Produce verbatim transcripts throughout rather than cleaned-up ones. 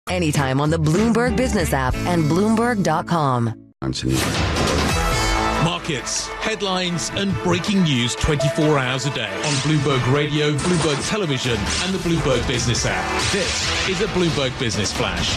anytime on the Bloomberg Business app and Bloomberg dot com. Markets, headlines and breaking news twenty-four hours a day on Bloomberg Radio, Bloomberg Television and the Bloomberg Business app. This is a Bloomberg Business Flash.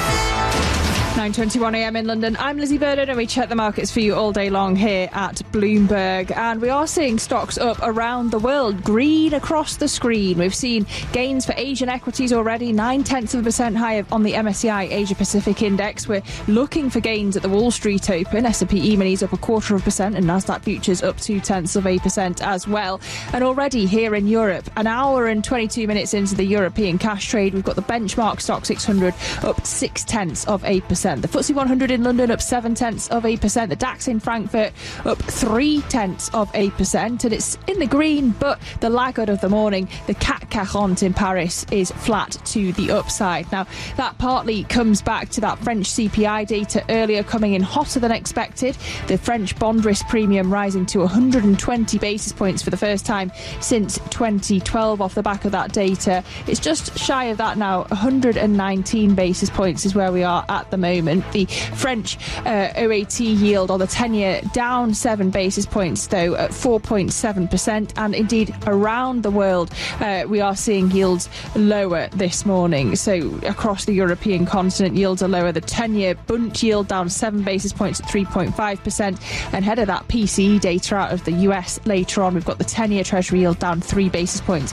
nine twenty-one a m in London. I'm Lizzie Burden and we check the markets for you all day long here at Bloomberg. And we are seeing stocks up around the world, green across the screen. We've seen gains for Asian equities already, nine-tenths of a percent higher on the M S C I Asia Pacific Index. We're looking for gains at the Wall Street Open. S and P E-minis up a quarter of a percent and Nasdaq futures up two-tenths of a percent as well. And already here in Europe, an hour and twenty-two minutes into the European cash trade, we've got the benchmark stock six hundred up six-tenths of a percent. The F T S E one hundred in London up seven-tenths of a percent. The DAX in Frankfurt up three-tenths of a percent. And it's in the green, but the laggard of the morning, the C A C forty in Paris, is flat to the upside. Now, that partly comes back to that French C P I data earlier coming in hotter than expected. The French bond risk premium rising to one hundred twenty basis points for the first time since twenty twelve off the back of that data. It's just shy of that now. one hundred nineteen basis points is where we are at the moment. The French uh, O A T yield on the ten-year down seven basis points, though, at four point seven percent. And indeed, around the world, uh, we are seeing yields lower this morning. So across the European continent, yields are lower. The ten-year Bund yield down seven basis points at three point five percent. And ahead of that P C E data out of the U S later on, we've got the ten-year Treasury yield down three basis points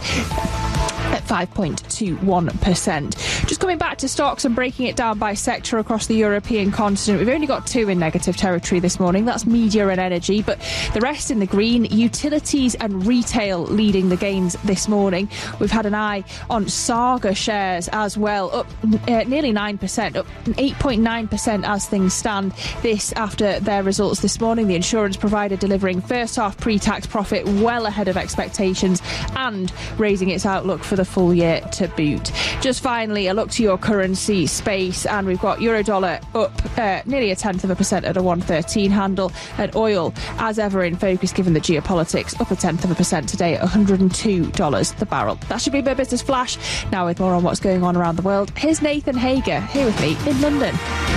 at five point two one percent. Just coming back to stocks and breaking it down by sector across the European continent, we've only got two in negative territory this morning. That's media and energy, but the rest in the green. Utilities and retail leading the gains this morning. We've had an eye on Saga shares as well, up uh, nearly nine percent, up eight point nine percent as things stand. This after their results this morning. The insurance provider delivering first half pre-tax profit well ahead of expectations and raising its outlook for the full year to boot. Just finally, a look to your currency space, and we've got Eurodollar up uh, nearly a tenth of a percent at a one thirteen handle, and oil as ever in focus given the geopolitics, up a tenth of a percent today at one hundred two dollars the barrel. That should be my business flash. Now with more on what's going on around the world, here's Nathan Hager here with me in London.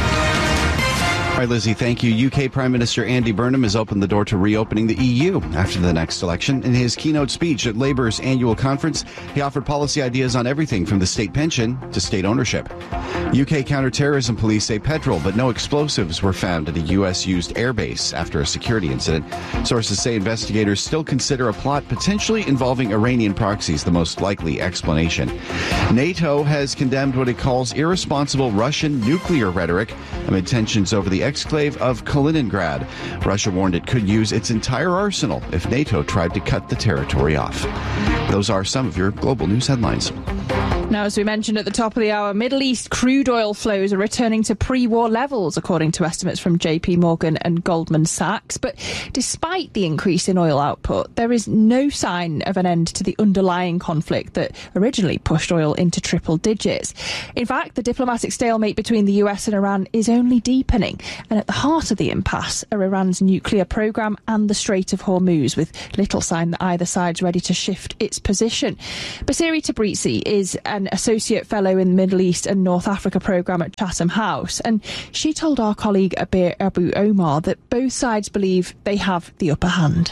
All right, Lizzie, thank you. U K Prime Minister Andy Burnham has opened the door to reopening the E U after the next election. In his keynote speech at Labour's annual conference, he offered policy ideas on everything from the state pension to state ownership. U K counterterrorism police say petrol but no explosives were found at a U S-used airbase after a security incident. Sources say investigators still consider a plot potentially involving Iranian proxies the most likely explanation. NATO has condemned what it calls irresponsible Russian nuclear rhetoric amid tensions over the exclave of Kaliningrad. Russia warned it could use its entire arsenal if NATO tried to cut the territory off. Those are some of your global news headlines. Now, as we mentioned at the top of the hour, Middle East crude oil flows are returning to pre-war levels, according to estimates from J P Morgan and Goldman Sachs. But despite the increase in oil output, there is no sign of an end to the underlying conflict that originally pushed oil into triple digits. In fact, the diplomatic stalemate between the U S and Iran is only deepening. And at the heart of the impasse are Iran's nuclear programme and the Strait of Hormuz, with little sign that either side's ready to shift its position. Basiri Tabrizi is an Associate Fellow in the Middle East and North Africa programme at Chatham House, and she told our colleague Abir Abu Omar that both sides believe they have the upper hand.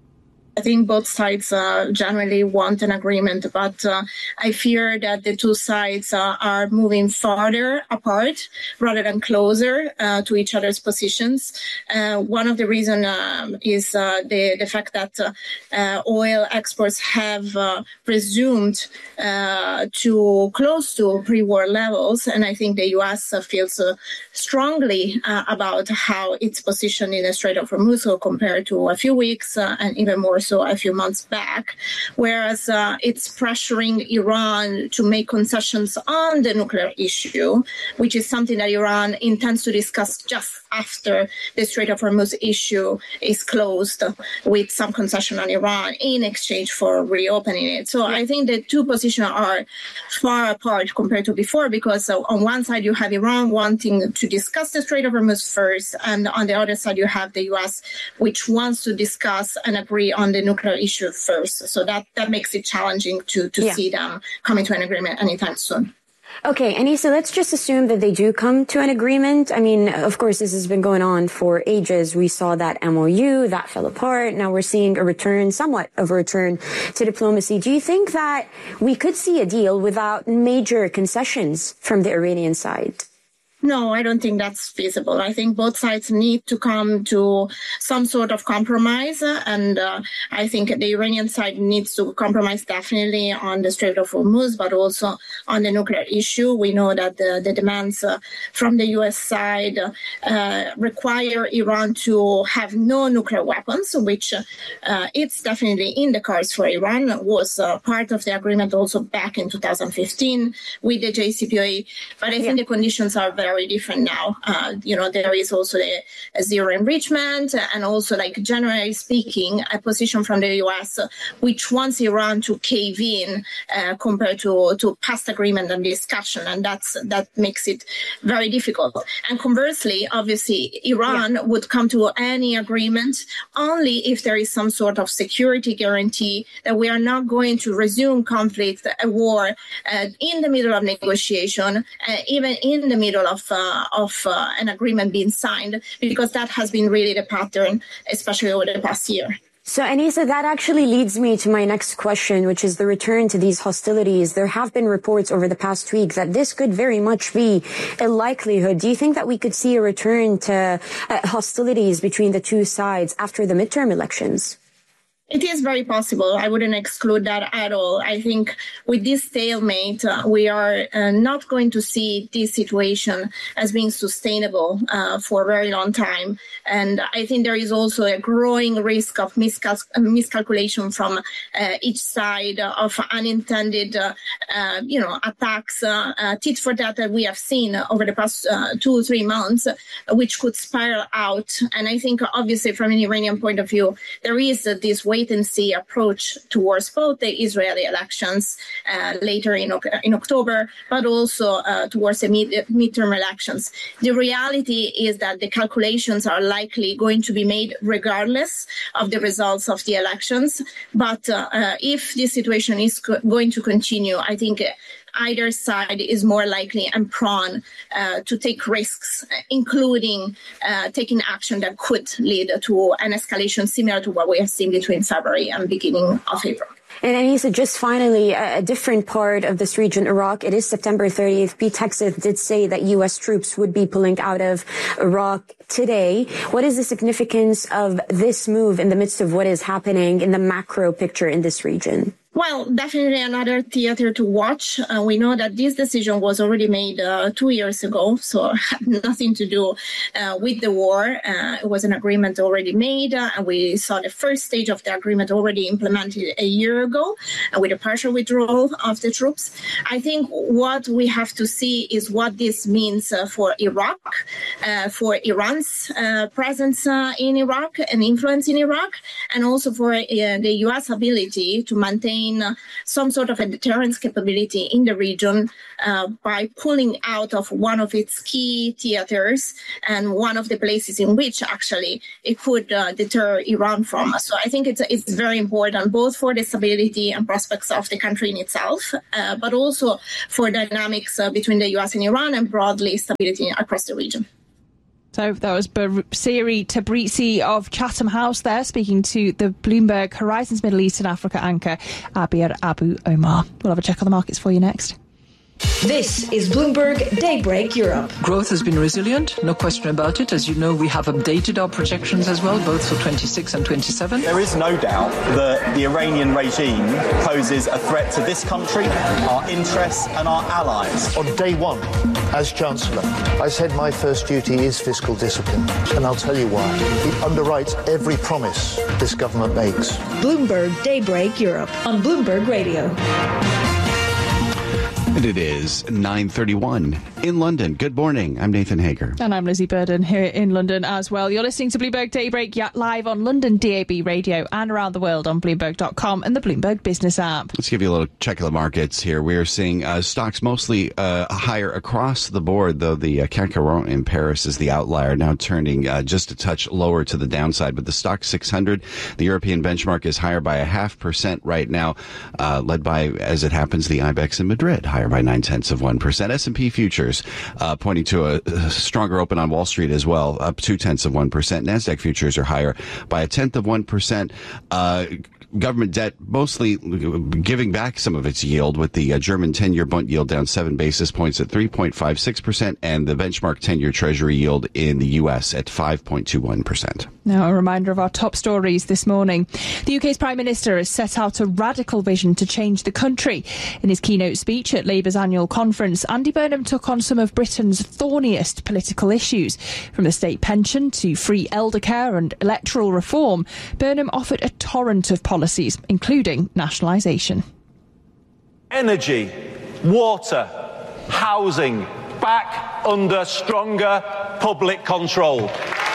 I think both sides uh, generally want an agreement, but uh, I fear that the two sides uh, are moving farther apart rather than closer uh, to each other's positions. Uh, one of the reasons um, is uh, the, the fact that uh, uh, oil exports have uh, resumed uh, to close to pre-war levels, and I think the U S uh, feels uh, strongly uh, about how its position in the Strait of Hormuz compared to a few weeks uh, and even more so a few months back, whereas uh, it's pressuring Iran to make concessions on the nuclear issue, which is something that Iran intends to discuss just after the Strait of Hormuz issue is closed, with some concession on Iran in exchange for reopening it. So I think the two positions are far apart compared to before, because uh, on one side you have Iran wanting to discuss the Strait of Hormuz first, and on the other side you have the U S, which wants to discuss and agree on the nuclear issue first. So that, that makes it challenging to, to yeah. see them coming to an agreement anytime soon. Okay, Anissa, let's just assume that they do come to an agreement. I mean, of course, this has been going on for ages. We saw that M O U, that fell apart. Now we're seeing a return, somewhat of a return to diplomacy. Do you think that we could see a deal without major concessions from the Iranian side? No, I don't think that's feasible. I think both sides need to come to some sort of compromise. And uh, I think the Iranian side needs to compromise definitely on the Strait of Hormuz, but also on the nuclear issue. We know that the, the demands uh, from the U S side uh, require Iran to have no nuclear weapons, which uh, it's definitely in the cards for Iran. It was uh, part of the agreement also back in two thousand fifteen with the J C P O A. But I yeah. think the conditions are very very different now. Uh, you know, there is also the uh, zero enrichment and also, like, generally speaking, a position from the U S uh, which wants Iran to cave in uh, compared to, to past agreement and discussion. And that's that makes it very difficult. And conversely, obviously, Iran yeah. would come to any agreement only if there is some sort of security guarantee that we are not going to resume conflict, a war uh, in the middle of negotiation, uh, even in the middle of Of, uh, of uh, an agreement being signed, because that has been really the pattern, especially over the past year. So, Anissa, that actually leads me to my next question, which is the return to these hostilities. There have been reports over the past week that this could very much be a likelihood. Do you think that we could see a return to uh, hostilities between the two sides after the midterm elections? It is very possible. I wouldn't exclude that at all. I think with this stalemate, uh, we are uh, not going to see this situation as being sustainable uh, for a very long time. And I think there is also a growing risk of miscal- miscalculation from uh, each side, of unintended, uh, uh, you know, attacks, uh, uh, tit for tat that we have seen over the past uh, two or three months, uh, which could spiral out. And I think, obviously, from an Iranian point of view, there is uh, this way wait and see approach towards both the Israeli elections uh, later in, in October, but also uh, towards the mid, midterm elections. The reality is that the calculations are likely going to be made regardless of the results of the elections. But uh, uh, if this situation is co- going to continue, I think either side is more likely and prone uh, to take risks, including uh, taking action that could lead to an escalation similar to what we have seen between February and beginning of April. And Anissa, just finally, a different part of this region, Iraq, it is September thirtieth. Pete Hegseth did say that U S troops would be pulling out of Iraq today. What is the significance of this move in the midst of what is happening in the macro picture in this region? Well, definitely another theater to watch. Uh, we know that this decision was already made uh, two years ago, so had nothing to do uh, with the war. Uh, it was an agreement already made, uh, and we saw the first stage of the agreement already implemented a year ago, uh, with a partial withdrawal of the troops. I think what we have to see is what this means uh, for Iraq, uh, for Iran's uh, presence uh, in Iraq and influence in Iraq, and also for uh, the U S ability to maintain some sort of a deterrence capability in the region uh, by pulling out of one of its key theaters and one of the places in which actually it could uh, deter Iran from. So I think it's it's very important both for the stability and prospects of the country in itself, uh, but also for dynamics uh, between the U S and Iran and broadly stability across the region. So that was Siri Tabrizi of Chatham House there, speaking to the Bloomberg Horizons Middle East and Africa anchor, Abir Abu Omar. We'll have a check on the markets for you next. This is Bloomberg Daybreak Europe. Growth has been resilient, no question about it. As you know, we have updated our projections as well, both for twenty-six and twenty-seven. There is no doubt that the Iranian regime poses a threat to this country, our interests and our allies. On day one, as Chancellor, I said my first duty is fiscal discipline, and I'll tell you why. It underwrites every promise this government makes. Bloomberg Daybreak Europe on Bloomberg Radio. And it is nine thirty-one. in London. Good morning. I'm Nathan Hager. And I'm Lizzie Burden here in London as well. You're listening to Bloomberg Daybreak live on London D A B radio and around the world on Bloomberg dot com and the Bloomberg Business app. Let's give you a little check of the markets here. We are seeing uh, stocks mostly uh, higher across the board, though the uh, C A C forty in Paris is the outlier, now turning uh, just a touch lower to the downside. But the stock six hundred, the European benchmark, is higher by a half percent right now, uh, led by, as it happens, the IBEX in Madrid, higher by nine tenths of one percent. S and P futures Uh, pointing to a, a stronger open on Wall Street as well, up two tenths of one percent. NASDAQ futures are higher by a tenth of one percent. Uh, government debt mostly giving back some of its yield, with the uh, German ten-year Bund yield down seven basis points at three point five six percent and the benchmark ten-year Treasury yield in the U S at five point two one percent. Now, a reminder of our top stories this morning. The U K's Prime Minister has set out a radical vision to change the country. In his keynote speech at Labour's annual conference, Andy Burnham took on some of Britain's thorniest political issues. From the state pension to free elder care and electoral reform, Burnham offered a torrent of policies, including nationalisation. Energy, water, housing, back under stronger public control.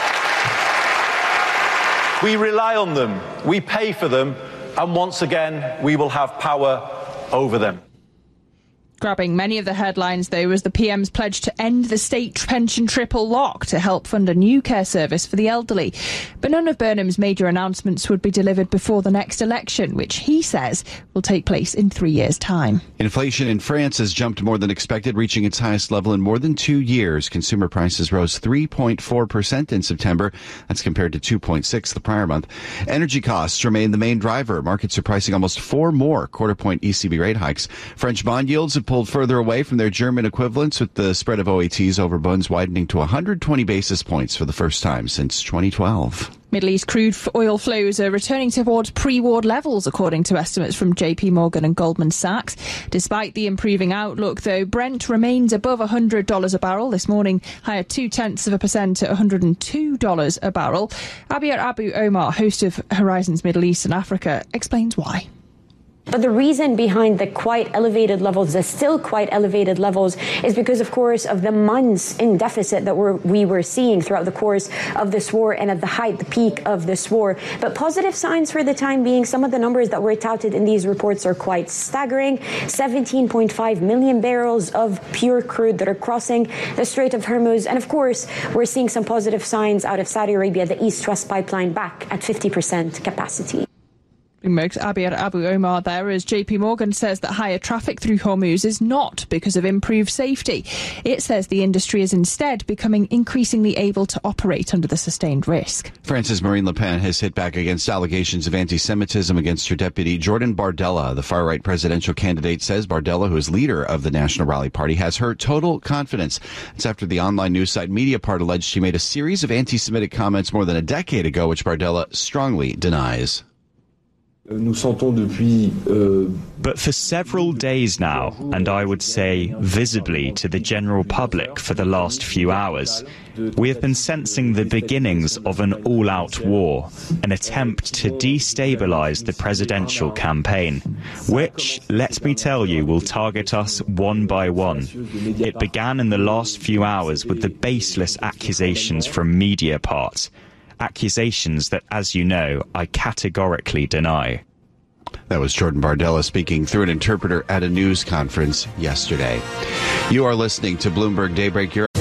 We rely on them, we pay for them, and once again, we will have power over them. Grabbing many of the headlines, though, was the P M's pledge to end the state pension triple lock to help fund a new care service for the elderly. But none of Burnham's major announcements would be delivered before the next election, which he says will take place in three years' time. Inflation in France has jumped more than expected, reaching its highest level in more than two years. Consumer prices rose three point four percent in September. That's compared to two point six the prior month. Energy costs remain the main driver. Markets are pricing almost four more quarter-point E C B rate hikes. French bond yields have pulled further away from their German equivalents, with the spread of O A Ts over bunds widening to one hundred twenty basis points for the first time since twenty twelve. Middle East crude oil flows are returning towards pre-war levels, according to estimates from J P Morgan and Goldman Sachs. Despite the improving outlook, though, Brent remains above one hundred dollars a barrel this morning, higher two-tenths of a percent at one hundred two dollars a barrel. Abir Abu Omar, host of Horizons Middle East and Africa, explains why. But the reason behind the quite elevated levels, the still quite elevated levels, is because, of course, of the months in deficit that we're, we were seeing throughout the course of this war and at the height, the peak of this war. But positive signs for the time being, some of the numbers that were touted in these reports are quite staggering. seventeen point five million barrels of pure crude that are crossing the Strait of Hormuz. And, of course, we're seeing some positive signs out of Saudi Arabia, the East-West pipeline back at fifty percent capacity. Bloomberg's Abir Abu Omar there, as J P Morgan says that higher traffic through Hormuz is not because of improved safety. It says the industry is instead becoming increasingly able to operate under the sustained risk. France's Marine Le Pen has hit back against allegations of anti-Semitism against her deputy, Jordan Bardella. The far-right presidential candidate says Bardella, who is leader of the National Rally Party, has her total confidence. It's after the online news site Mediapart alleged she made a series of anti-Semitic comments more than a decade ago, which Bardella strongly denies. But for several days now, and I would say visibly to the general public for the last few hours, we have been sensing the beginnings of an all-out war, an attempt to destabilize the presidential campaign, which, let me tell you, will target us one by one. It began in the last few hours with the baseless accusations from Mediapart. Accusations that, as you know, I categorically deny. That was Jordan Bardella speaking through an interpreter at a news conference yesterday. You are listening to Bloomberg Daybreak. Your